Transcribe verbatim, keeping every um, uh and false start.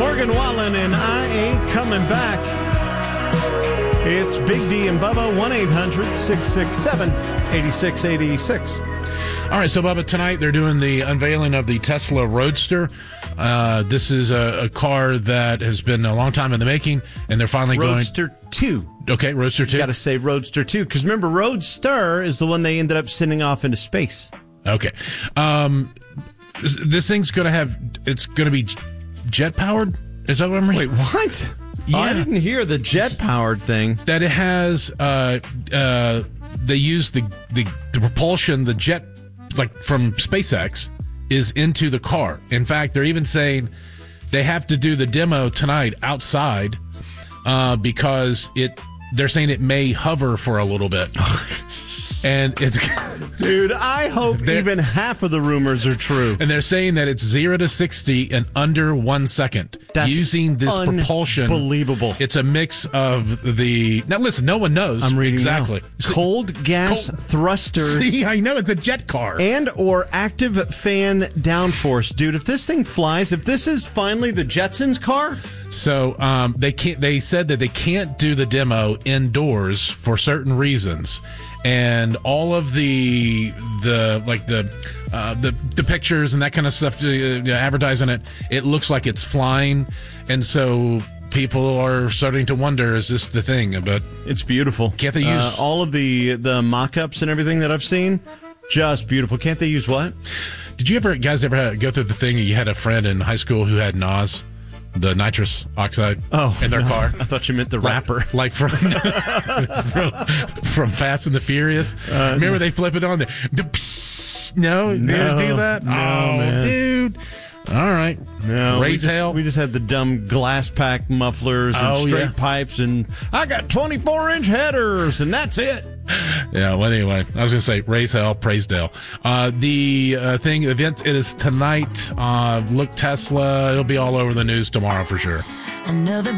Morgan Wallen and I Ain't Coming Back. It's Big D and Bubba, one eight hundred six six seven eight six eight six. All right, so Bubba, tonight they're doing the unveiling of the Tesla Roadster. Uh, this is a, a car that has been a long time in the making, and they're finally Roadster going... two. Okay, Roadster two. You got to say Roadster two, because remember, Roadster is the one they ended up sending off into space. Okay. Um, this thing's going to have... It's going to be jet-powered? Is that what I'm reading? Wait, what? Yeah. Oh, I didn't hear the jet-powered thing. That it has... Uh, uh, they use the, the, the propulsion, the jet, like from SpaceX, is into the car. In fact, they're even saying they have to do the demo tonight outside uh, because it. They're saying it may hover for a little bit. And it's... Dude, I hope even half of the rumors are true. And they're saying that it's zero to sixty in under one second. That's using this propulsion. Unbelievable. It's a mix of the... Now, listen, no one knows. I'm reading exactly. Now. Cold gas Cold. thrusters. See, I know, it's a jet car. And or active fan downforce. Dude, if this thing flies, if this is finally the Jetsons car... So um, they can't. They said that they can't do the demo indoors for certain reasons, and all of the the like the uh, the the pictures and that kind of stuff, uh, you know, advertising it, it looks like it's flying, and so people are starting to wonder: is this the thing? But it's beautiful. Can't they use uh, all of the the mock-ups and everything that I've seen? Just beautiful. Can't they use what? Did you ever guys ever go through the thing? You had a friend in high school who had N O S. The nitrous oxide oh, in their no. car. I thought you meant the like, rapper. Like from, from from Fast and the Furious. Uh, Remember no. they flip it on there. No, they no, do that? No, oh, man. Dude. All right. No, Raise we just, hell. we just had the dumb glass pack mufflers and oh, straight yeah. pipes, and I got twenty-four inch headers, and that's it. Yeah, well, anyway, I was going to say, raise hell, praise Dale. Uh, the uh, thing, event, it is tonight. Uh, look, Tesla, it'll be all over the news tomorrow for sure. Another